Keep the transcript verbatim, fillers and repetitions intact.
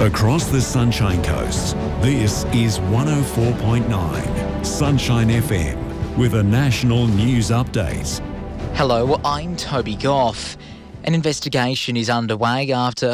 Across the Sunshine Coast, this is one oh four point nine Sunshine F M with a national news update. Hello, I'm Toby Goff. An investigation is underway after